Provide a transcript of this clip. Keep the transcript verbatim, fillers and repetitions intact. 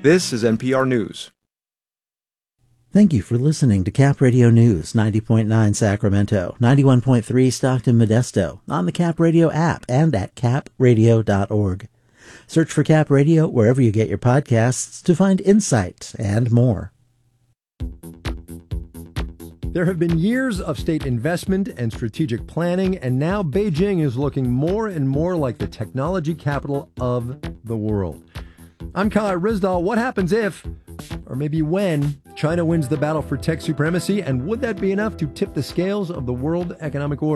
This is N P R News. Thank you for listening to Cap Radio News, ninety point nine Sacramento, ninety-one point three Stockton Modesto, on the Cap Radio app and at cap radio dot org. Search for Cap Radio wherever you get your podcasts to find insight and more. There have been years of state investment and strategic planning, and now Beijing is looking more and more like the technology capital of the world. I'm Kyle Rizdal. What happens if, or maybe when, China wins the battle for tech supremacy, and would that be enough to tip the scales of the world economic order?